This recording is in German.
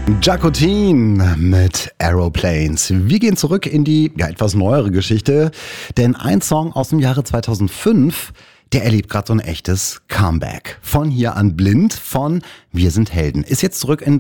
Jacqueline mit Aeroplanes. Wir gehen zurück in die etwas neuere Geschichte, denn ein Song aus dem Jahre 2005, der erlebt gerade so ein echtes Comeback. Von Hier an blind, von Wir sind Helden. Ist jetzt zurück in